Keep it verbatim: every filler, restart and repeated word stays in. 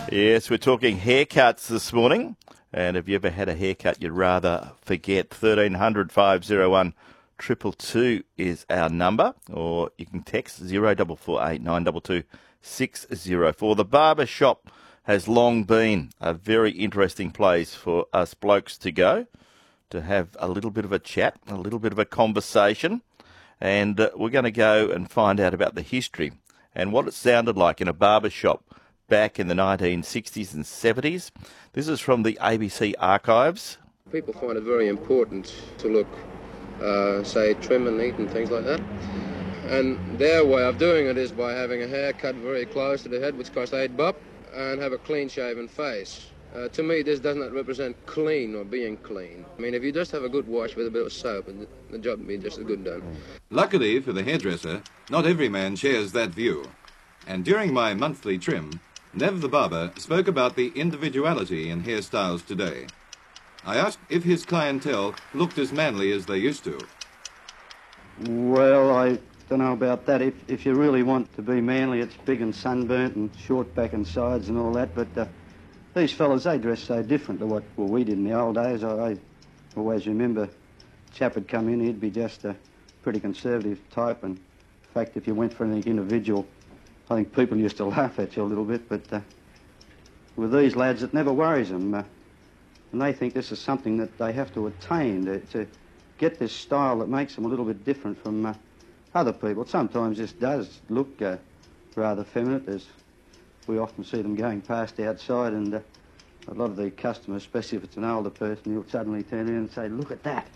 Yes, we're talking haircuts this morning. And have you ever had a haircut you'd rather forget? thirteen hundred, five oh one, two two two is our number. Or you can text zero four four eight, nine two two, six zero four. The barber shop has long been a very interesting place for us blokes to go, to have a little bit of a chat, a little bit of a conversation. And uh, we're going to go and find out about the history and what it sounded like in a barber shop back in the nineteen sixties and seventies. This is from the A B C archives. People find it very important to look, uh, say, trim and neat and things like that. And their way of doing it is by having a haircut very close to the head, which costs eight bob, and have a clean-shaven face. Uh, to me, this does not represent clean or being clean. I mean, if you just have a good wash with a bit of soap, and the job will be just as good done. Luckily for the hairdresser, not every man shares that view. And during my monthly trim, Nev the barber spoke about the individuality in hairstyles today. I asked if his clientele looked as manly as they used to. Well, I don't know about that. If, if you really want to be manly, it's big and sunburnt and short back and sides and all that, but uh, these fellas, they dress so different to what well, we did in the old days. I, I always remember a chap would come in, he'd be just a pretty conservative type, and in fact, if you went for anything individual, I think people used to laugh at you a little bit, but uh, with these lads, it never worries them. Uh, and they think this is something that they have to attain, to, to get this style that makes them a little bit different from uh, other people. Sometimes this does look uh, rather feminine, as we often see them going past outside, and uh, a lot of the customers, especially if it's an older person, you'll suddenly turn in and say, look at that.